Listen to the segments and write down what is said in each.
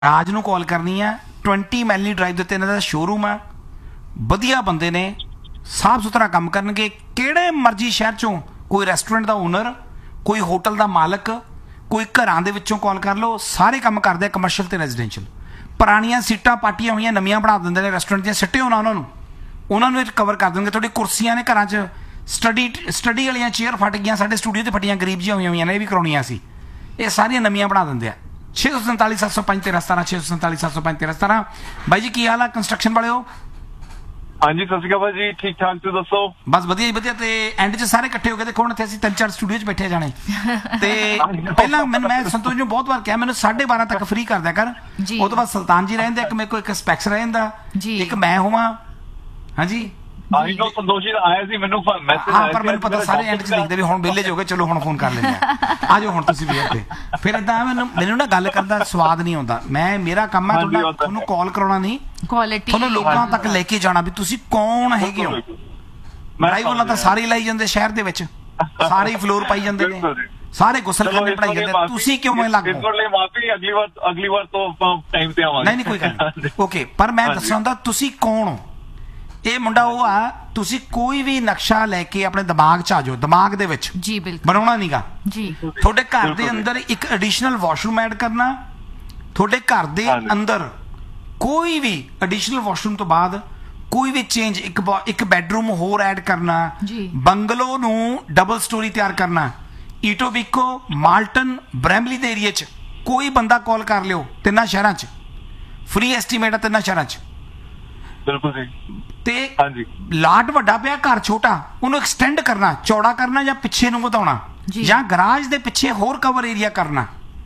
ਰਾਜ ਨੂੰ ਕਾਲ ਕਰਨੀ ਆ। 20 ਮੈਲੀ ਡਰਾਈਵ ਦੇ ਉੱਤੇ ਇਹਨਾਂ ਦਾ ਸ਼ੋਰੂਮ ਆ। ਵਧੀਆ ਬੰਦੇ ਨੇ, ਸਾਫ ਸੁਥਰਾ ਕੰਮ ਕਰਨਗੇ। ਕਿਹੜੇ ਮਰਜ਼ੀ ਸ਼ਹਿਰ ਚੋਂ ਕੋਈ ਰੈਸਟੋਰੈਂਟ ਦਾ ਓਨਰ, ਕੋਈ ਹੋਟਲ ਦਾ ਮਾਲਕ, ਕੋਈ ਘਰਾਂ ਦੇ ਵਿੱਚੋਂ ਕਾਲ ਕਰ ਲਓ। ਸਾਰੇ ਕੰਮ ਕਰਦੇ ਆ ਕਮਰਸ਼ੀਅਲ ਤੇ ਰੈਜ਼ੀਡੈਂਸ਼ੀਅਲ। ਪੁਰਾਣੀਆਂ ਸੀਟਾਂ ਪਾਟੀਆਂ ਹੋਈਆਂ ਨਵੀਆਂ ਬਣਾ ਦਿੰਦੇ ਨੇ ਰੈਸਟੋਰੈਂਟ ਦੀਆਂ। ਸਿੱਟੇ ਹੋਣਾ ਉਹਨਾਂ ਨੂੰ ਕਵਰ ਕਰ ਦੇਣਗੇ। ਤੁਹਾਡੀ ਕੁਰਸੀਆਂ ਨੇ ਘਰਾਂ 'ਚ ਸਟੱਡੀ ਵਾਲੀਆਂ ਚੇਅਰ ਫਟ ਗਈਆਂ, ਸਾਡੇ ਸਟੂਡੀਓ 'ਤੇ ਫਟੀਆਂ ਗਰੀਬ ਜਿਹੀਆਂ ਹੋਈਆਂ ਨੇ, ਇਹ ਵੀ ਕਰਾਉਣੀਆਂ ਸੀ। ਇਹ ਸਾਰੀਆਂ ਨਵੀਆਂ ਬਣਾ ਦਿੰਦੇ ਆ। 647 705 1317 647 705 1317। ਬਾਈ ਜੀ ਕੀ ਹਾਲ ਆ ਕੰਸਟਰਕਸ਼ਨ ਵਾਲਿਓ? ਹਾਂਜੀ ਸਤਿ ਸ਼੍ਰੀ ਅਕਾਲ ਜੀ, ਠੀਕ ਠਾਕ ਤੁਸੀਂ ਦੱਸੋ? ਬਸ ਵਧੀਆ ਜੀ ਵਧੀਆ। ਤੇ ਐਂਡ 'ਚ ਸਾਰੇ ਇਕੱਠੇ ਹੋ ਗਏ। ਦੇਖੋ ਹੁਣ ਇੱਥੇ ਅਸੀਂ 3-4 ਸਟੂਡੀਓ 'ਚ ਬੈਠੇ ਜਾਣੇ। ਤੇ ਪਹਿਲਾਂ ਮੈਂ ਸੰਤੋਸ਼ ਨੂੰ ਬਹੁਤ ਵਾਰ ਕਿਹਾ ਮੈਨੂੰ 12:30 ਤੱਕ ਫ੍ਰੀ ਕਰ ਦਿਆ ਕਰ। ਉਹ ਤੋਂ ਬਾਅਦ ਸੁਲਤਾਨ ਜੀ ਰਹਿੰਦੇ, ਇੱਕ ਮੇਰੇ ਕੋਲ ਇੱਕ ਸਪੈਕਸ ਰਹਿੰਦਾ, ਇੱਕ ਮੈਂ ਹੋਵਾਂ। ਹਾਂਜੀ ਆਹੀ ਤੋਂ ਸੰਤੋਸ਼ ਜੀ ਆਇਆ ਸੀ ਮੈਨੂੰ ਮੈਸੇਜ। ਹਾਂ ਪਰ ਮੈਨੂੰ ਪਤਾ ਸਾਰੇ ਐਂਡ 'ਚ ਦੇਖਦੇ ਵੀ ਹੁਣ ਵਿਹਲੇ ਹੋ ਗਏ, ਚਲੋ ਹੁਣ ਫੋਨ ਕਰ ਲੈਂਦੇ ਆ ਜਾਓ ਹੁਣ ਤੁਸੀਂ ਵੀ ਇੱਥੇ। ਫਿਰ ਏਦਾਂ ਮੈਨੂੰ ਨਾ ਗੱਲ ਕਰਨ ਦਾ ਸਵਾਦ ਨਹੀਂ ਆਉਂਦਾ। ਮੇਰਾ ਕੰਮ ਹੈ ਤੁਹਾਨੂੰ ਕਾਲ ਕਰਾਉਣਾ ਨਹੀਂ, ਤੁਹਾਨੂੰ ਲੋਕਾਂ ਤੱਕ ਲੈ ਕੇ ਜਾਣਾ ਵੀ ਤੁਸੀਂ ਕੌਣ ਹੈਗੇ ਹੋ। ਲੜਾਈ ਬੋਲਾਂ ਤਾਂ ਸਾਰੇ ਲਾਈ ਜਾਂਦੇ ਸ਼ਹਿਰ ਦੇ ਵਿੱਚ, ਸਾਰੇ ਫਲੋਰ ਪਾਈ ਜਾਂਦੇ ਨੇ, ਸਾਰੇ ਗੁਸਲਖਾਨੇ ਪੜਾਈ ਜਾਂਦੇ। ਤੁਸੀਂ ਕਿਉਂ ਮੈਨੂੰ ਲੱਗਦਾ ਅਗਲੀ ਵਾਰ ਤੋਂ ਆਪਾਂ ਟਾਈਮ ਤੇ ਆਵਾਂਗੇ। ਨਹੀਂ ਕੋਈ ਗੱਲ ਨਹੀਂ ਓਕੇ। ਪਰ ਮੈਂ ਦੱਸਣਾ ਹੁੰਦਾ ਤੁਸੀਂ ਕੌਣ ਹੋ। ਇਹ ਮੁੰਡਾ ਉਹ ਆ, ਤੁਸੀਂ ਕੋਈ ਵੀ ਨਕਸ਼ਾ ਲੈ ਕੇ ਆਪਣੇ ਦਿਮਾਗ 'ਚ ਆ ਜਾਓ, ਦਿਮਾਗ ਦੇ ਵਿੱਚ ਜੀ ਬਿਲਕੁਲ ਬਣਾਉਣਾ ਨੀਗਾ ਜੀ। ਤੁਹਾਡੇ ਘਰ ਦੇ ਅੰਦਰ ਇੱਕ ਐਡੀਸ਼ਨਲ ਵਾਸ਼ਰੂਮ ਐਡ ਕਰਨਾ, ਤੁਹਾਡੇ ਘਰ ਦੇ ਅੰਦਰ ਕੋਈ ਵੀ ਐਡੀਸ਼ਨਲ ਵਾਸ਼ਰੂਮ ਤੋਂ ਬਾਅਦ ਕੋਈ ਵੀ ਚੇਂਜ, ਇੱਕ ਬੈਡਰੂਮ ਹੋਰ ਐਡ ਕਰਨਾ, ਬੰਗਲੋ ਨੂੰ ਡਬਲ ਸਟੋਰੀ ਤਿਆਰ ਕਰਨਾ, ਈਟੋਬੀਕੋ, ਮਾਲਟਨ, ਬ੍ਰੈਮਲੀ ਦੇ ਏਰੀਏ 'ਚ ਕੋਈ ਬੰਦਾ ਕਾਲ ਕਰ ਲਿਓ। 3 ਸ਼ਹਿਰਾਂ 'ਚ ਫ੍ਰੀ ਐਸਟੀਮੇਟ ਆ, 3 ਸ਼ਹਿਰਾਂ 'ਚ। ਬਿਲਕੁਲ ਜੀ। ਤੇ ਲਾਟ ਵੱਡਾ ਪਿਆ, ਘਰ ਛੋਟਾ, ਉਹਨੂੰ ਐਕਸਟੈਂਡ ਕਰਨਾ, ਚੌੜਾ ਕਰਨਾ ਜਾਂ ਪਿੱਛੇ ਨੂੰ ਵਧਾਉਣਾ, ਜਾਂ ਗਰਾਜ ਦੇ ਪਿੱਛੇ ਹੋਰ ਕਵਰ ਏਰੀਆ ਕਰਨਾ।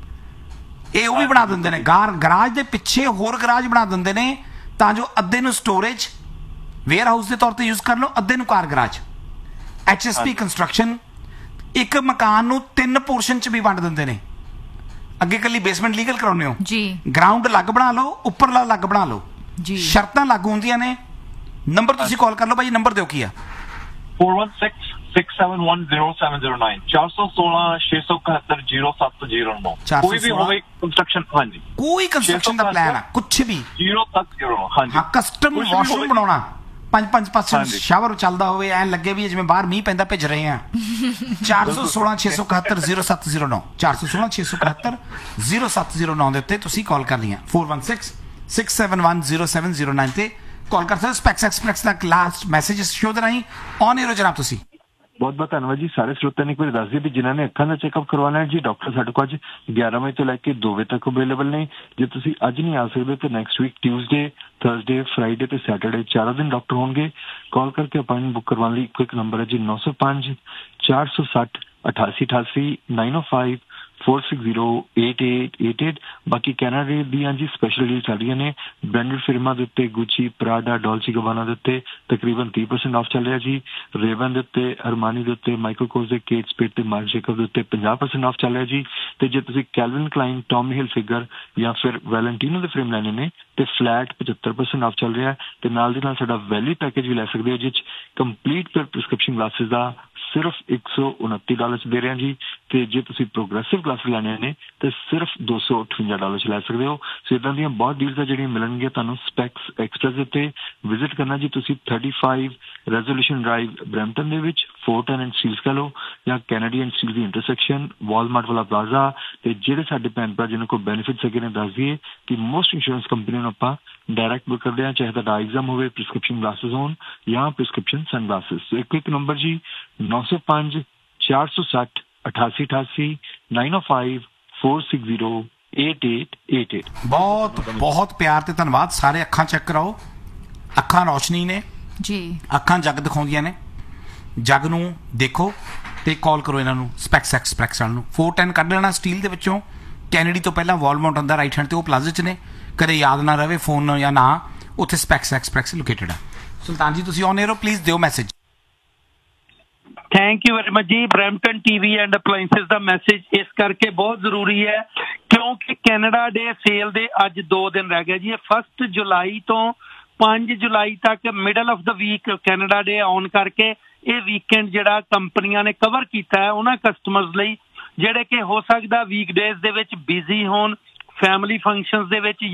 ਇਹ ਉਹ ਵੀ ਬਣਾ ਦਿੰਦੇ ਨੇ। ਗਰਾਜ ਦੇ ਪਿੱਛੇ ਹੋਰ ਗਰਾਜ ਬਣਾ ਦਿੰਦੇ ਨੇ ਤਾਂ ਜੋ ਅੱਧੇ ਨੂੰ ਸਟੋਰੇਜ ਵੇਅਰ ਹਾਊਸ ਦੇ ਤੌਰ ਤੇ ਯੂਜ਼ ਕਰ ਲਓ, ਅੱਧੇ ਨੂੰ ਕਾਰ ਗਰਾਜ। HSP ਕੰਸਟਰਕਸ਼ਨ ਇੱਕ ਮਕਾਨ ਨੂੰ 3 ਪੋਰਸ਼ਨ 'ਚ ਵੀ ਵੰਡ ਦਿੰਦੇ ਨੇ। ਅੱਗੇ ਕੱਲੀ ਬੇਸਮੈਂਟ ਲੀਗਲ ਕਰਾਉਂਦੇ ਹੋ, ਗਰਾਊਂਡ ਅਲੱਗ ਬਣਾ ਲਓ, ਉੱਪਰਲਾ ਅਲੱਗ ਬਣਾ ਲਓ। ਸ਼ਰਤਾਂ ਲਾਗੂ ਹੁੰਦੀਆਂ ਨੇ। ਨੰਬਰ ਤੁਸੀਂ ਕਾਲ ਕਰ ਲਓ ਭਾਈ, ਨੰਬਰ ਦਿਓ ਕੀ ਆ? 4166710709 416 ਕੋਈ ਵੀ ਹੋਵੇ ਕੰਸਟਰਕਸ਼ਨ। ਹਾਂਜੀ ਕੋਈ ਕੰਸਟਰਕਸ਼ਨ ਦਾ ਪਲਾਨ ਆ, ਕੁਛ ਵੀ 0 ਤੱਕ 0। ਹਾਂਜੀ ਹਾਂ ਕਸਟਮ ਵਾਸ਼ਰੂਮ ਬਣਾਉਣਾ, 5 ਪਾਸੇ ਸ਼ਾਵਰ ਚੱਲਦਾ ਹੋਵੇ, ਐਂ ਲੱਗੇ ਵੀ ਜਿਵੇਂ ਬਾਹਰ ਮੀਂਹ ਪੈਂਦਾ, ਭਿੱਜ ਰਹੇ ਆ। 416 671 0709 416 671 0709 ਦੇ ਉੱਤੇ ਤੁਸੀਂ ਕਾਲ ਕਰਨੀ ਆ। 4166710709 ਤੇ ਕਾਲ ਕਰ ਸਕਦੇ। ਸਪੈਕਸ ਐਕਸਪ੍ਰੈਸ ਦਾ ਲਾਸਟ ਮੈਸੇਜ ਸ਼ੋ ਦੇ ਰਾਹੀਂ ਔਨ 에ਅਰ ਜਨਾਬ ਤੁਸੀਂ। ਬਹੁਤ ਬਹੁਤ ਧੰਨਵਾਦ ਜੀ। ਸਾਰੇ ਸਰੋਤਿਆਂ ਨੇ ਇੱਕ ਵਾਰ ਦੱਸ ਦਿਓ ਵੀ ਜਿਨ੍ਹਾਂ ਨੇ ਅੱਖਾਂ ਦਾ ਚੈੱਕਅਪ ਕਰਵਾਉਣਾ ਹੈ ਜੀ, ਡਾਕਟਰ ਸਾਡੇ ਕੋਲ ਅੱਜ 11 ਵਜੇ ਤੋਂ ਲੈ ਕੇ 2 ਵਜੇ ਤੱਕ ਅਵੇਲੇਬਲ ਨੇ। ਜੇ ਤੁਸੀਂ ਅੱਜ ਨਹੀਂ ਆ ਸਕਦੇ ਤਾਂ next week Tuesday, Thursday, Friday ਤੇ ਸੈਟਰਡੇ 4 ਦਿਨ ਡਾਕਟਰ ਹੋਣਗੇ। ਕਾਲ ਕਰਕੇ ਅਪਾਇੰਟਮੈਂਟ ਬੁੱਕ ਕਰਵਾਉਣ ਲਈ ਇੱਕ ਨੰਬਰ ਹੈ ਜੀ 905 460 8888 905 4608888। ਬਾਕੀ ਕੈਨੇਡਾ ਦੀਆਂ ਜੀ ਸਪੈਸ਼ਲ ਡੀਲ ਚੱਲ ਰਹੀਆਂ ਨੇ। ਬ੍ਰਾਂਡਡ ਫਿਲਮਾਂ ਦੇ ਉੱਤੇ ਗੁੱਚੀ, ਪ੍ਰਾਡਾ, ਡੋਲਚੀ ਗਬਾਨਾ ਦੇ ਉੱਤੇ ਤਕਰੀਬਨ 30% ਆਫ ਚੱਲ ਰਿਹਾ ਜੀ। ਰੇਵਨ ਦੇ ਉੱਤੇ, ਅਰਮਾਨੀ ਦੇ ਉੱਤੇ, ਮਾਈਕਲ ਕੋਰਸ ਦੇ, ਕੇਟ ਸਪੇਡ ਤੇ ਮਾਰਕ ਜੇਕਬ ਦੇ ਉੱਤੇ 50% ਆਫ ਚੱਲ ਰਿਹਾ ਜੀ। ਤੇ ਜੇ ਤੁਸੀਂ ਕੈਲਵਿਨ ਕਲਾਈਨ, ਟੌਮੀ ਹਿਲਫਿਗਰ ਜਾਂ ਫਿਰ ਵੈਲੈਂਟੀਨੋ ਦੇ ਫਰੇਮ ਲੈਣੇ ਨੇ ਤੇ ਫਲੈਟ 75% ਆਫ ਚੱਲ ਰਿਹਾ। ਤੇ ਨਾਲ ਦੀ ਨਾਲ ਸਾਡਾ ਵੈਲੀ ਪੈਕੇਜ ਵੀ ਲੈ ਸਕਦੇ ਹੋ, ਜਿਸ 'ਚ ਕੰਪਲੀਟ ਪ੍ਰਿਸਕ੍ਰਿਪਸ਼ਨ ਗਲਾਸਿਸ ਦਾ ਸਿਰਫ $129 ਦੇ ਰਹੇ ਜੀ। ਤੇ ਜੇ ਤੁਸੀਂ ਪ੍ਰੋਗਰੈਸਿਵ ਕਲਾਸਿਸ ਲੈਣੇ ਨੇ ਤੇ ਸਿਰਫ $258 ਲੈ ਸਕਦੇ ਹੋ। ਸੋ ਇਦਾਂ ਦੀਆਂ ਬਹੁਤ ਡੀਲਸ ਆ ਜਿਹੜੀਆਂ ਮਿਲਣਗੀਆਂ ਤੁਹਾਨੂੰ ਸਪੈਕਸ ਐਕਸਪ੍ਰੈਸ ਉੱਤੇ। ਵਿਜ਼ਿਟ ਕਰਨਾ ਜੀ ਤੁਸੀਂ 35 ਰੈਜ਼ੋਲੂਸ਼ਨ ਡਰਾਈਵ ਬਰੈਂਪਟਨ ਦੇ ਵਿੱਚ, 410 ਐਂਡ ਸਟੀਲਸ ਕਹ ਲਓ ਜਾਂ ਕੈਨੇਡੀਅਨ ਸਟੀਲ ਦੀ ਇੰਟਰਸੈਕਸ਼ਨ, ਵਾਲਮਾਰਟ ਵਾਲਾ ਪਲਾਜ਼ਾ। ਤੇ ਜਿਹੜੇ ਸਾਡੇ ਭੈਣ ਭਰਾ ਜਿਹਨਾਂ ਕੋਲ ਬੈਨੀਫਿਟਸ ਹੈਗੇ ਨੇ ਦੱਸ ਦਈਏ ਕਿ ਮੋਸਟ ਇੰਸ਼ੋਰੈਂਸ ਕੰਪਨੀ ਨੂੰ ਆਪਾਂ ਡਾਇਰੈਕਟ ਬੁੱਕ ਕਰਦੇ ਹਾਂ, ਚਾਹੇ ਤੁਹਾਡਾ ਐਗਜ਼ਾਮ ਹੋਵੇ, ਪ੍ਰਿਸਕ੍ਰਿਪਸ਼ਨ ਗਲਾਸਿਸ ਹੋਣ ਜਾਂ ਪ੍ਰਿਸਕ੍ਰਿਪਸ਼ਨ ਸਨ ਗਲਾਸਿਸ। ਸੋ ਇੱਕ ਨੰਬਰ ਜੀ 905 460 8888 905 4608888। ਬਹੁਤ ਬਹੁਤ ਪਿਆਰ ਤੇ ਧੰਨਵਾਦ। ਸਾਰੇ ਅੱਖਾਂ ਚੈੱਕ ਕਰਾਓ। ਅੱਖਾਂ ਰੌਸ਼ਨੀ ਨੇ ਜੀ, ਅੱਖਾਂ ਜਗ ਦਿਖਾਉਂਦੀਆਂ ਨੇ। ਜਗ ਨੂੰ ਦੇਖੋ ਤੇ ਕਾਲ ਕਰੋ ਇਹਨਾਂ ਨੂੰ, ਸਪੈਕਸ ਐਕਸਪ੍ਰੈਸ ਨੂੰ। 410 ਕੱਢ ਲੈਣਾ ਸਟੀਲ ਦੇ ਵਿੱਚੋਂ। ਕੈਨੇਡੀ ਤੋਂ ਪਹਿਲਾਂ ਵਾਲਮਾਰਟ ਹੁੰਦਾ ਰਾਈਟ ਹੈਂਡ ਤੇ, ਉਹ ਪਲਾਜ਼ੇ 'ਚ ਨੇ। ਕਦੇ ਯਾਦ ਨਾ ਰਵੇ ਫੋਨ ਜਾਂ ਨਾ, ਉੱਥੇ ਸਪੈਕਸ ਐਕਸਪ੍ਰੈਸ ਲੋਕੇਟਡ ਆ। ਸੁਲਤਾਨ ਜੀ ਤੁਸੀਂ ਔਨ 에ਅਰ ਹੋ, ਪਲੀਜ਼ ਦਿਓ message. Thank you very much ਜੀ। Brampton TV and ਅਪਲਾਈਐਂਸਿਸ the message ਇਸ ਕਰਕੇ ਬਹੁਤ ਜ਼ਰੂਰੀ ਹੈ ਕਿਉਂਕਿ ਕੈਨੇਡਾ ਡੇ ਸੇਲ ਦੇ ਅੱਜ 2 ਦਿਨ ਰਹਿ ਗਏ ਜੀ। ਇਹ 1 ਜੁਲਾਈ ਤੋਂ 5 ਜੁਲਾਈ ਤੱਕ middle of the week Canada ਡੇ ਆਉਣ ਕਰਕੇ ਇਹ ਵੀਕਐਂਡ ਜਿਹੜਾ ਕੰਪਨੀਆਂ ਨੇ ਕਵਰ ਕੀਤਾ ਹੈ ਉਹਨਾਂ ਕਸਟਮਰਸ ਲਈ ਜਿਹੜੇ ਕਿ ਹੋ ਸਕਦਾ ਵੀਕਡੇਜ਼ ਦੇ ਵਿੱਚ ਬਿਜ਼ੀ ਹੋਣ, ਫੈਮਿਲੀ ਫੰਕਸ਼ਨਸ ਦੇ ਵਿੱਚ